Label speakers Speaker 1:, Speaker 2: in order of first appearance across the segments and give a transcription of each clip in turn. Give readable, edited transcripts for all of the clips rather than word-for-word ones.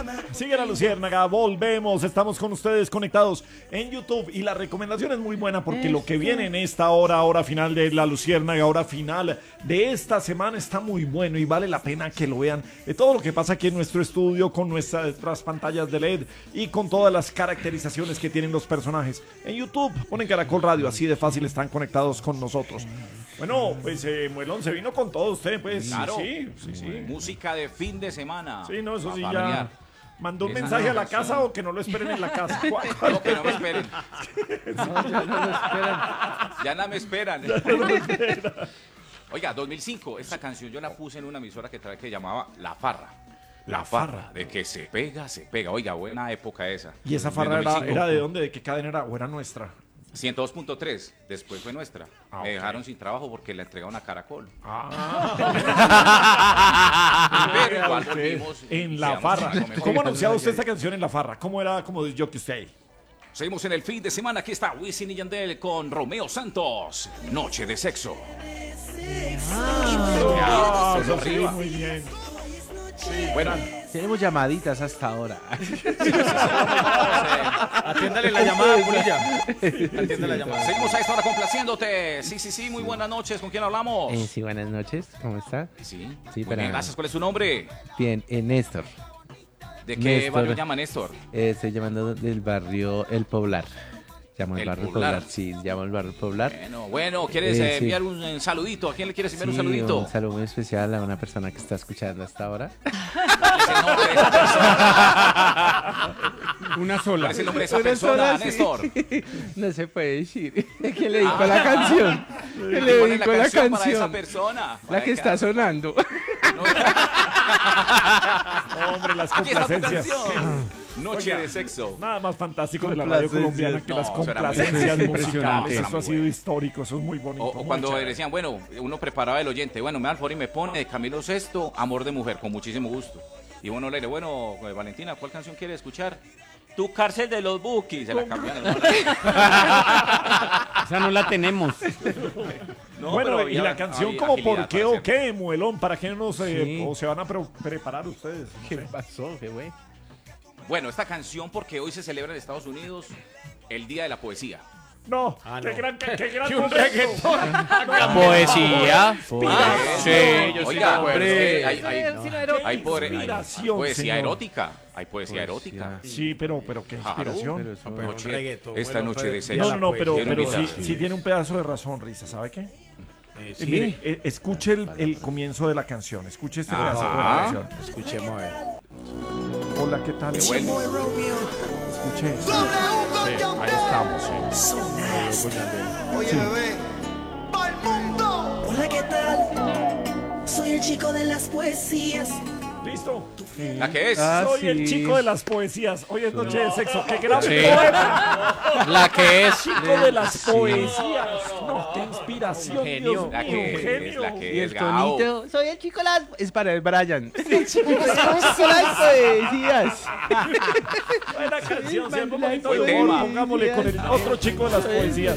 Speaker 1: Sigue la Luciérnaga, volvemos, estamos con ustedes conectados en YouTube y la recomendación es muy buena porque lo que viene en esta hora final de la Luciérnaga, hora final de esta semana está muy bueno y vale la pena que lo vean, de todo lo que pasa aquí en nuestro estudio con nuestras pantallas de LED y con todas las caracterizaciones que tienen los personajes. En YouTube ponen Caracol Radio, así de fácil están conectados con nosotros. Bueno, pues Muelón se vino con todo usted, pues.
Speaker 2: Claro.
Speaker 1: Sí.
Speaker 2: Música de fin de semana.
Speaker 1: Sí, no, eso sí
Speaker 2: familiar.
Speaker 1: ya. ¿Mandó un mensaje a la casa o que no lo esperen en la casa?
Speaker 2: No, que no me esperen.
Speaker 3: No, ya no lo esperan.
Speaker 2: Ya no me esperan. Oiga, 2005, esta canción yo la puse en una emisora que llamaba La Farra. La Farra, de que se pega, se pega. Oiga, buena época esa.
Speaker 1: ¿Y esa farra era de dónde? ¿De qué cadena era? ¿O era nuestra?
Speaker 2: 102.3, después fue nuestra. Me dejaron sin trabajo porque la entregaron a Caracol. Pero igual volvimos.
Speaker 1: En La Farra. ¿Cómo anunciaba usted esta canción en La Farra? ¿Cómo era como de Jockey Stay?
Speaker 2: Seguimos en el fin de semana. Aquí está Wisin y Yandel con Romeo Santos. Noche de sexo.
Speaker 1: Eso sí, muy bien.
Speaker 2: Bueno,
Speaker 3: Tenemos llamaditas hasta ahora.
Speaker 4: Atiéndale la llamada, Pulilla. Atiéndale la llamada.
Speaker 2: seguimos a esta hora complaciéndote. Sí, muy buenas noches. ¿Con quién hablamos?
Speaker 3: Sí, buenas noches. ¿Cómo está?
Speaker 2: Sí,
Speaker 3: Sí,
Speaker 2: muy bien, gracias. ¿Cuál es su nombre?
Speaker 3: Bien, Néstor.
Speaker 2: ¿De qué
Speaker 3: Néstor.
Speaker 2: barrio llama Néstor?
Speaker 3: Estoy llamando del barrio El Poblar. Llamo al
Speaker 2: El
Speaker 3: barrio
Speaker 2: Poblar.
Speaker 3: Poblar. Sí, llamo al barrio Poblar.
Speaker 2: Bueno, ¿quieres
Speaker 3: Sí.
Speaker 2: enviar un saludito? ¿A quién le quieres enviar un
Speaker 3: Sí,
Speaker 2: saludito?
Speaker 3: un saludo muy especial a una persona que está escuchando hasta ahora.
Speaker 2: ¿Cuál es el nombre de esa persona?
Speaker 4: Una sola.
Speaker 2: ¿Cuál es el nombre de esa
Speaker 3: Una
Speaker 2: persona,
Speaker 3: sola, sí.
Speaker 2: Néstor?
Speaker 3: No se puede decir. ¿Qué le dedico a la canción? ¿Qué le
Speaker 2: ¿Cuál es
Speaker 3: dedico a la
Speaker 2: para esa
Speaker 3: canción?
Speaker 2: persona?
Speaker 3: La que está sonando.
Speaker 1: Hombre, las
Speaker 2: Aquí está tu
Speaker 1: complacencias.
Speaker 2: canción. Noche
Speaker 1: Oiga,
Speaker 2: de sexo.
Speaker 1: Nada más fantástico de la radio colombiana que
Speaker 2: No,
Speaker 1: las
Speaker 2: eso era muy
Speaker 1: complacencias
Speaker 4: impresionante.
Speaker 1: musicales.
Speaker 2: Eso
Speaker 1: Eso ha
Speaker 2: era
Speaker 1: sido
Speaker 2: muy
Speaker 1: histórico, eso es muy bonito.
Speaker 2: O
Speaker 1: muy
Speaker 2: cuando
Speaker 1: chévere.
Speaker 2: decían, bueno, uno preparaba el oyente, bueno, me da el favor y me pone de Camilo Sesto, Amor de Mujer, con muchísimo gusto. Y uno le dice, bueno, Valentina, ¿cuál canción quiere escuchar? Tu cárcel de los Bukis. Se la cambian.
Speaker 4: Esa no la tenemos.
Speaker 2: No,
Speaker 1: Bueno,
Speaker 2: pero
Speaker 1: y
Speaker 2: había-
Speaker 1: la canción
Speaker 2: había
Speaker 1: como
Speaker 2: agilidad
Speaker 1: ¿por qué
Speaker 2: para
Speaker 1: o
Speaker 2: hacerlo.
Speaker 1: qué, Muelón? ¿Para qué no se,
Speaker 3: Sí.
Speaker 1: o se van a preparar ustedes? No
Speaker 3: ¿Qué
Speaker 1: sé.
Speaker 3: pasó? ¿Qué güey?
Speaker 2: Bueno, esta canción porque hoy se celebra en Estados Unidos el Día de la Poesía.
Speaker 1: No,
Speaker 4: Ah,
Speaker 1: qué
Speaker 4: no.
Speaker 1: gran
Speaker 4: Que un
Speaker 1: momento.
Speaker 4: reggaetón.
Speaker 1: No,
Speaker 4: Poesía.
Speaker 2: Sí,
Speaker 4: yo sí
Speaker 2: oiga,
Speaker 4: me acuerdo.
Speaker 2: hombre, hay
Speaker 1: Inspiración,
Speaker 2: poesía
Speaker 1: señor.
Speaker 2: erótica. Hay poesía erótica.
Speaker 1: Sí, pero qué
Speaker 2: Claro,
Speaker 1: inspiración.
Speaker 3: Pero eso-
Speaker 4: Pero
Speaker 2: Noche-
Speaker 4: reggaetón,
Speaker 2: esta
Speaker 4: bueno,
Speaker 2: noche de
Speaker 4: pero-
Speaker 2: sexo.
Speaker 1: No, pero
Speaker 2: Quiero
Speaker 1: sí,
Speaker 2: invitar.
Speaker 1: sí tiene un pedazo de razón, Risa, ¿sabe qué?
Speaker 4: Sí.
Speaker 1: Mire, escuche el comienzo de la canción, escuche este pedacito de la canción.
Speaker 4: Escuchemos a ver.
Speaker 1: Hola, ¿qué tal?
Speaker 2: Bueno,
Speaker 1: Escuche. Sí, ahí estamos. Sí.
Speaker 5: Oye, bebé, pa'l mundo.
Speaker 6: Hola, ¿qué tal? Soy el chico de las poesías.
Speaker 1: ¿Listo?
Speaker 2: ¿la que es?
Speaker 1: Soy el
Speaker 3: sí.
Speaker 1: chico de las poesías. Hoy es noche de sexo. ¡Qué gran
Speaker 4: Sí.
Speaker 1: poema!
Speaker 4: La que es.
Speaker 1: Chico de las poesías. No, qué inspiración,
Speaker 4: Genio.
Speaker 1: Dios
Speaker 2: La
Speaker 1: mío,
Speaker 2: que es,
Speaker 1: genio.
Speaker 2: la que
Speaker 3: Y
Speaker 2: es,
Speaker 3: el
Speaker 2: Gao.
Speaker 3: tonito. Soy el chico de las... Es para el Brian. El chico de las poesías.
Speaker 1: Buena canción, siempre
Speaker 3: la
Speaker 1: bonito de
Speaker 2: poesía.
Speaker 1: humor. Pongámosle con el otro chico de las poesías.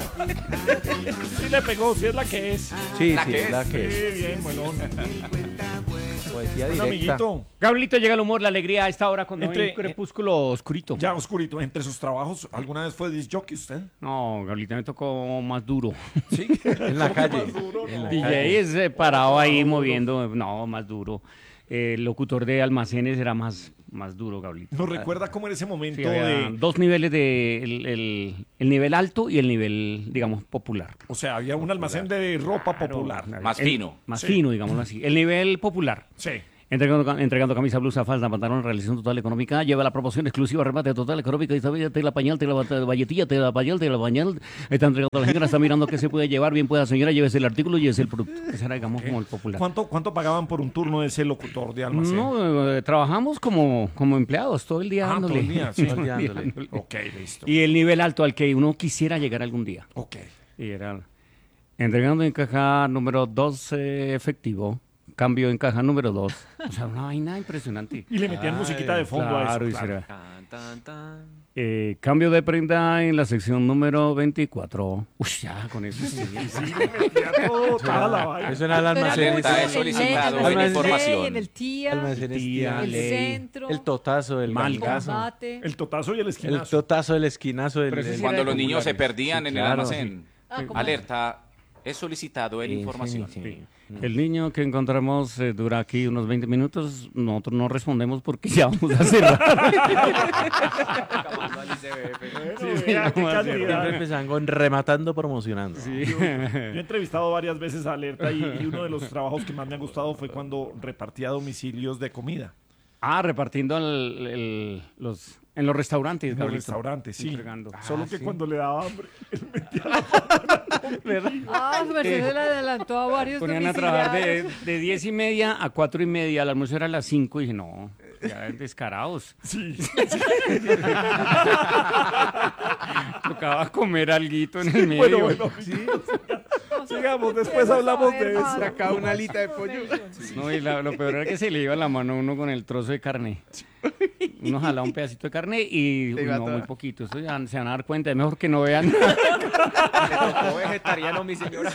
Speaker 1: Sí le pegó, sí es la que es.
Speaker 3: Sí,
Speaker 2: La
Speaker 3: sí,
Speaker 2: que es.
Speaker 3: la que es.
Speaker 1: Sí, bien, bueno.
Speaker 3: Poesía
Speaker 1: Un
Speaker 3: directa.
Speaker 1: amiguito.
Speaker 4: Gablito llega el humor, la alegría a esta hora cuando
Speaker 1: Entre-
Speaker 4: hay un crepúsculo oscurito.
Speaker 1: Ya oscurito, entre sus trabajos, ¿alguna vez fue disc jockey usted?
Speaker 4: No, Gablito me tocó más duro.
Speaker 1: Sí.
Speaker 3: En la calle.
Speaker 1: En la
Speaker 4: DJ es parado ahí moviendo, no, más duro. El locutor de almacenes era más duro, Gablito.
Speaker 1: ¿Nos recuerda cómo en ese momento
Speaker 4: Sí, había
Speaker 1: de...
Speaker 4: dos niveles de el nivel alto y el nivel, digamos, popular.
Speaker 1: O sea, había un almacén de ropa
Speaker 4: Claro,
Speaker 1: popular.
Speaker 2: Más fino.
Speaker 4: Más
Speaker 1: Sí.
Speaker 4: fino, digámoslo así. El nivel popular.
Speaker 1: Sí.
Speaker 4: Entregando camisa, blusa, falda, pantalón, realización total económica, lleva la promoción exclusiva, remate total económica, y te la pañal, te la valletilla, te la pañal, te la pañal. Está entregando a la señora, está mirando qué se puede llevar, bien pueda señora, llévese el artículo, llévese el producto. Ese era, digamos, como el popular.
Speaker 1: ¿Cuánto pagaban por un turno de ese locutor de almacén?
Speaker 4: No, trabajamos como empleados todo el día
Speaker 1: Ah,
Speaker 4: dándole.
Speaker 1: todo el día, sí.
Speaker 3: Todo el día dándole.
Speaker 4: dándole.
Speaker 1: Ok, listo.
Speaker 4: Y el nivel alto al que uno quisiera llegar algún día.
Speaker 1: Ok.
Speaker 4: Y era entregando en caja número 2 efectivo, cambio en caja número 2. O sea, una vaina impresionante.
Speaker 1: Y le metían musiquita de fondo a eso.
Speaker 4: Claro, y
Speaker 1: claro.
Speaker 4: será. Cambio de prenda en la sección número 24. Uy, ya, con eso. Sí.
Speaker 1: Toda la vaina.
Speaker 3: Eso era el almacén.
Speaker 2: Alerta, es solicitado
Speaker 3: en
Speaker 2: información.
Speaker 7: En el tía,
Speaker 3: Almacén
Speaker 4: Tía,
Speaker 7: el
Speaker 4: ley.
Speaker 7: centro,
Speaker 3: El totazo, el
Speaker 4: Mal
Speaker 3: galgazo.
Speaker 7: combate.
Speaker 1: El totazo y el
Speaker 3: El
Speaker 1: esquinazo.
Speaker 3: totazo, el esquinazo.
Speaker 4: Pero ese sí
Speaker 2: Cuando
Speaker 4: era
Speaker 2: los
Speaker 4: de
Speaker 2: niños se
Speaker 4: populares.
Speaker 2: perdían
Speaker 3: Sí,
Speaker 2: en
Speaker 3: claro,
Speaker 2: el almacén.
Speaker 7: ¿Cómo?
Speaker 2: Alerta, es solicitado en información.
Speaker 3: Sí.
Speaker 4: El niño que encontramos dura aquí unos 20 minutos. Nosotros no respondemos porque ya vamos a cerrar.
Speaker 1: Bueno, vea qué cantidad.
Speaker 3: Siempre empezaban con rematando, promocionando.
Speaker 1: Yo he entrevistado varias veces a Alerta y uno de los trabajos que más me ha gustado fue cuando repartía domicilios de comida.
Speaker 4: Repartiendo en los restaurantes,
Speaker 1: En los
Speaker 4: Gabrielito.
Speaker 1: restaurantes, sí.
Speaker 4: Entregando.
Speaker 1: Solo que
Speaker 3: sí.
Speaker 1: cuando le daba hambre,
Speaker 7: Su merced se le adelantó a varios
Speaker 4: Ponían a trabajar
Speaker 7: domiciliarios.
Speaker 4: de 10:30 a 4:30. El almuerzo era a las 5 y dije, no, ya descarados.
Speaker 1: sí.
Speaker 4: Tocaba comer alguito en el medio.
Speaker 1: Bueno, sigamos, después hablamos de eso.
Speaker 3: Sacaba una alita de pollo.
Speaker 4: No, y lo peor era que se le iba la mano a uno con el trozo de carne. Uno jalaba un pedacito de carne y
Speaker 3: Te iba
Speaker 4: no,
Speaker 3: toda.
Speaker 4: muy poquito. Eso ya se van a dar cuenta. Es mejor que no vean.
Speaker 2: vegetariano, mi señora.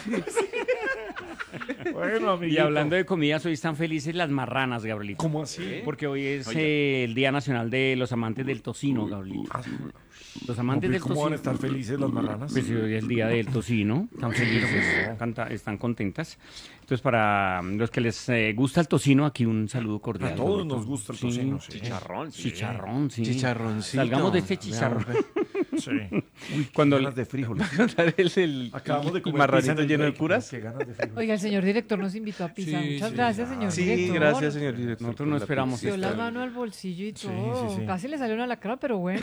Speaker 1: Bueno,
Speaker 4: Y
Speaker 1: amiguito.
Speaker 4: hablando de comidas, hoy están felices las marranas, Gabrielito.
Speaker 1: ¿Cómo así?
Speaker 4: Porque hoy es el Día Nacional de los Amantes del Tocino, Gabrielito. Los amantes del
Speaker 1: ¿Cómo van a
Speaker 4: tocino.
Speaker 1: estar felices las marranas?
Speaker 4: Pues hoy es el día del tocino, están felices, están contentas. Entonces, para los que les gusta el tocino, aquí un saludo cordial.
Speaker 1: A todos
Speaker 4: Gabrielito.
Speaker 1: nos gusta el
Speaker 4: Sí.
Speaker 1: tocino, sí.
Speaker 4: Chicharrón, sí.
Speaker 3: Chicharroncito.
Speaker 4: Salgamos de este chicharrón.
Speaker 1: Sí.
Speaker 4: Cuando
Speaker 1: Ganas de frijoles. Acabamos de
Speaker 3: el
Speaker 1: comer
Speaker 3: marranito
Speaker 1: pizza en el
Speaker 3: lleno de
Speaker 1: break.
Speaker 3: puras.
Speaker 1: Qué ganas de frijoles.
Speaker 7: Oiga, el señor director nos invitó a pizza. Muchas gracias, señor
Speaker 3: Sí,
Speaker 7: director.
Speaker 3: gracias, señor director.
Speaker 4: Nosotros no esperamos
Speaker 7: Dio la
Speaker 4: esto.
Speaker 7: mano al bolsillo y
Speaker 1: Sí,
Speaker 7: todo.
Speaker 1: sí, sí.
Speaker 7: Casi le salió una lacra, pero bueno.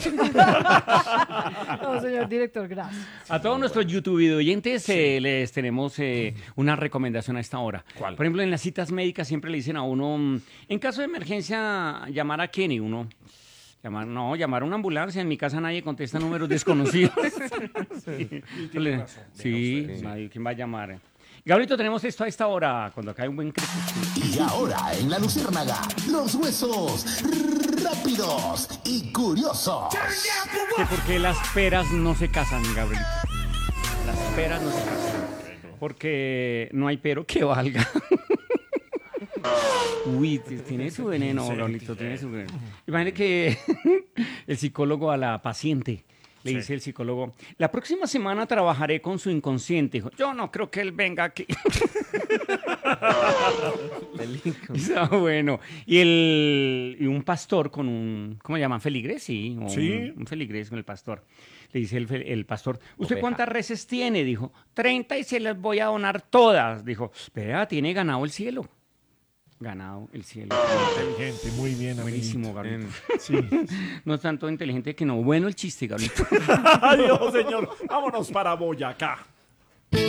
Speaker 7: No, señor director, gracias.
Speaker 4: A todos nuestros YouTube oyentes les tenemos una recomendación a esta hora.
Speaker 1: ¿Cuál?
Speaker 4: Por ejemplo, en las citas médicas siempre le dicen a uno, en caso de emergencia, llamar a Kenny, uno. Llamar a una ambulancia. En mi casa nadie contesta números desconocidos. Sí, nadie, ¿quién va a llamar? Gabrielito, tenemos esto a esta hora, cuando acá hay un buen crepúsculo.
Speaker 5: Y ahora en La Luciérnaga, los huesos rápidos y curiosos.
Speaker 4: Que por qué las peras no se casan, Gabrielito. Las peras no se casan. Porque no hay pero que valga. Uy, tiene su veneno, Gabrielito, tiene su veneno. Imagínate que el psicólogo a la paciente le dice el psicólogo, la próxima semana trabajaré con su inconsciente. Dijo, yo no creo que él venga aquí. Está bueno. Y un pastor con un, ¿cómo se llaman? ¿Feligrés? Sí.
Speaker 1: Sí.
Speaker 4: Un feligrés con el pastor. Le dice el pastor, ¿usted
Speaker 2: Oveja.
Speaker 4: cuántas reses tiene? Dijo, 30 y se las voy a donar todas. Dijo, espera, tiene ganado el cielo. Ganado el cielo.
Speaker 1: Inteligente, muy bien,
Speaker 4: Buenísimo,
Speaker 1: amiguito.
Speaker 4: Gabriel.
Speaker 1: Sí.
Speaker 4: No es tanto inteligente que no. Bueno el chiste, Gabriel.
Speaker 1: Adiós, señor. Vámonos para Boyacá.